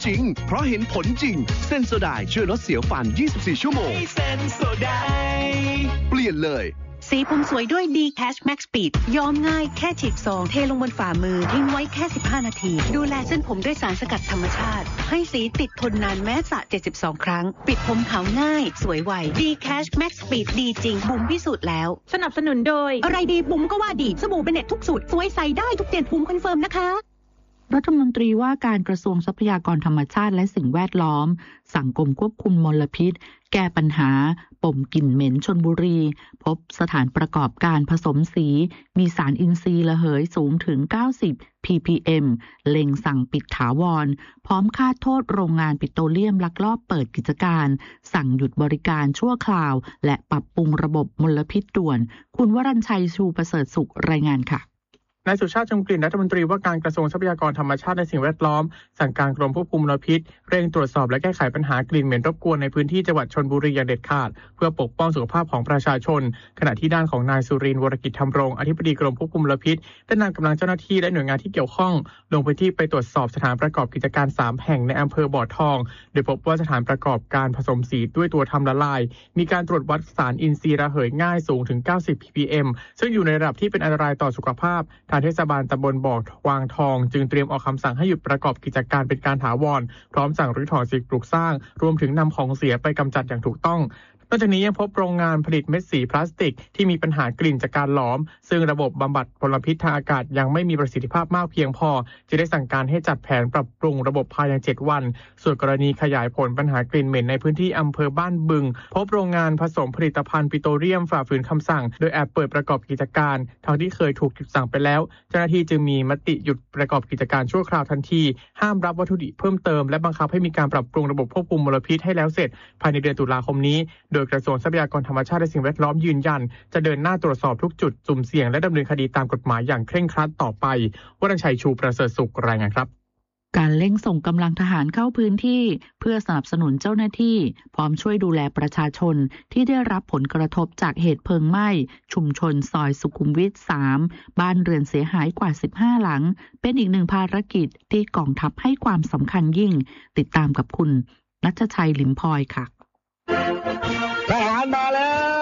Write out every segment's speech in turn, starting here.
ริงเพราะเห็นผลจริงเซนโซไดช่วยลดเสียวฟัน24ชั่วโมงเซนโซไดเปลี่ยนเลยสีผมสวยด้วย D-Cash Max Speed ย้อมง่ายแค่ฉีกซองเทลงบนฝ่ามือทิ้งไว้แค่15นาทีดูแลเส้นผมด้วยสารสกัดธรรมชาติให้สีติดทนนานแม้สระ72ครั้งปิดผมขาวง่ายสวยไว D-Cash Max Speed ดีจริงบุ๋มพิสูจน์แล้วสนับสนุนโดยอะไรดีบุ๋มก็ว่าดีสบู่เบเน็ตทุกสูตรสวยใสได้ทุกเดือนบุ๋มคอนเฟิร์มนะคะรัฐมนตรีว่าการกระทรวงทรัพยากรธรรมชาติและสิ่งแวดล้อมสั่งกรมควบคุมมลพิษแก้ปัญหาปมกลิ่นเหม็นชลบุรีพบสถานประกอบการผสมสีมีสารอินทรีย์ระเหยสูงถึง90 ppm เล็งสั่งปิดถาวรพร้อมคาดโทษโรงงานปิโตรเลียมลักลอบเปิดกิจการสั่งหยุดบริการชั่วคราวและปรับปรุงระบบมลพิษด่วนคุณวรัญชัยชูประเสริฐสุขรายงานค่ะนายสุชาติชมกลิ่นรัฐมนตรีว่าการกระทรวงทรัพยากรธรรมชาติและสิ่งแวดล้อมสั่งการกรมควบคุมมลพิษเร่งตรวจสอบและแก้ไขปัญหากลิ่นเหม็นรบกวนในพื้นที่จังหวัดชลบุรีอย่างเด็ดขาดเพื่อปกป้องสุขภาพของประชาชนขณะที่ด้านของนายสุรินทร์วรกิจธรรมรงค์อธิบดีกรมควบคุมมลพิษได้นำกำลังเจ้าหน้าที่และหน่วยงานที่เกี่ยวข้องลงพื้นที่ไปตรวจสอบสถานประกอบกิจการ3แห่งในอำเภอบ่อทองโดยพบว่าสถานประกอบการผสมสีด้วยตัวทำละลายมีการตรวจวัดสารอินทรีย์ระเหยง่ายสูงถึง90 ppm ซึ่งอยู่ในระดับที่เป็นอันตรายต่อสุขภาพทางเทศบาลตำบลบ่อวางทองจึงเตรียมออกคำสั่งให้หยุดประกอบกิจการเป็นการถาวรพร้อมสั่งรื้อถอนสิ่งปลูกสร้างรวมถึงนำของเสียไปกำจัดอย่างถูกต้องนอกจากนี้ยังพบโรงงานผลิตเม็ดสีพลาสติกที่มีปัญหากลิ่นจากการหลอมซึ่งระบบบำบัดมลพิษทางอากาศยังไม่มีประสิทธิภาพมากเพียงพอจะได้สั่งการให้จัดแผนปรับปรุงระบบภายใน7วันส่วนกรณีขยายผลปัญหากลิ่นเหม็นในพื้นที่อำเภอบ้านบึงพบโรงงานผสมผลิตภัณฑ์ปิโตรเลียมฝ่าฝืนคำสั่งโดยแอบเปิดประกอบกิจการทั้งที่เคยถูกหยุดสั่งไปแล้วเจ้าหน้าที่จึงมีมติหยุดประกอบกิจการชั่วคราวทันทีห้ามรับวัตถุดิบเพิ่มเติมและบังคับให้มีการปรับปรุงระบบควบคุมมลพิษให้แล้วเสร็จภายในเดือนตุลาคมนี้โดยกระทรวงทรัพยากรธรรมชาติและสิ่งแวดล้อมยืนยันจะเดินหน้าตรวจสอบทุกจุดสุ่มเสี่ยงและดำเนินคดีตามกฎหมายอย่างเคร่งครัดต่อไปวรัญชัยชูประเสริฐสุขรายงานครับการเร่งส่งกำลังทหารเข้าพื้นที่เพื่อสนับสนุนเจ้าหน้าที่พร้อมช่วยดูแลประชาชนที่ได้รับผลกระทบจากเหตุเพลิงไหม้ชุมชนซอยสุขุมวิท3บ้านเรือนเสียหายกว่า15หลังเป็นอีกหนึ่งภารกิจที่กองทัพให้ความสำคัญยิ่งติดตามกับคุณณัฐชัย ลิมพลอยค่ะทหารมาแล้ว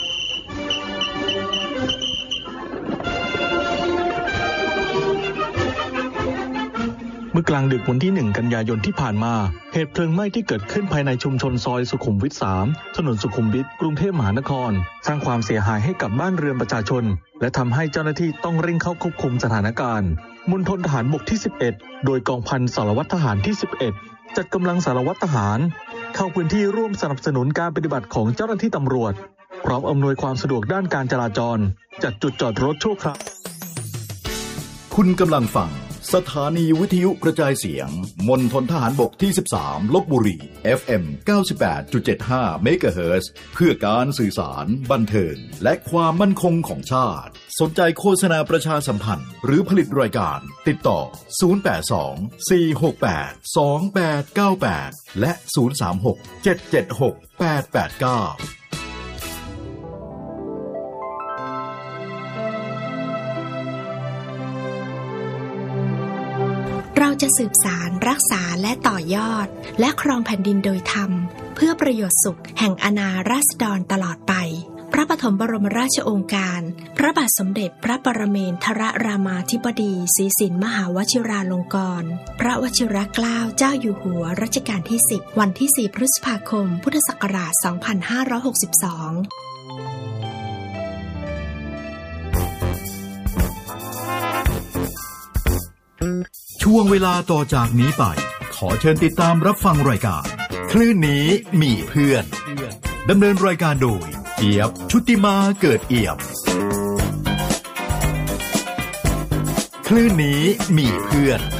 เมื่อกลางดึกวันที่1กันยายนที่ผ่านมาเหตุเพลิงไหม้ที่เกิดขึ้นภายในชุมชนซอยสุขุมวิท3ถนนสุขุมวิทกรุงเทพมหานครสร้างความเสียหายให้กับบ้านเรือนประชาชนและทำให้เจ้าหน้าที่ต้องเร่งเข้าควบคุมสถานการณ์มณฑลทหารบกที่11โดยกองพันสารวัตรทหารที่11จัดกำลังสารวัตรทหารเข้าพื้นที่ร่วมสนับสนุนการปฏิบัติของเจ้าหน้าที่ตำรวจพร้อมอำนวยความสะดวกด้านการจราจรจัดจุดจอดรถชั่วคราวคุณกำลังฟังสถานีวิทยุกระจายเสียงมณฑลทหารบกที่13ลพบุรี FM 98.75 เมกะเฮิรตซ์เพื่อการสื่อสารบันเทิงและความมั่นคงของชาติสนใจโฆษณาประชาสัมพันธ์หรือผลิตรายการติดต่อ082 468 2898และ036 776 889 เราจะสืบสานรักษาและต่อยอดและครองแผ่นดินโดยธรรมเพื่อประโยชน์สุขแห่งอาณาราษฎรตลอดไปพระปฐมบรมราชโองการพระบาทสมเด็จพระปรเมนทรรามาธิบดีศรีสินมหาวชิราลงกรณ์พระวชิรเกล้าเจ้าอยู่หัวรัชกาลที่10วันที่4พฤษภาคมพุทธศักราช2562 ช่วงเวลาต่อจากนี้ไปขอเชิญติดตามรับฟังรายการคลื่นนี้มีเพื่อนดำเนินรายการโดยเอียบชุติมาเกิดเอียบคลื่นนี้มีเพื่อน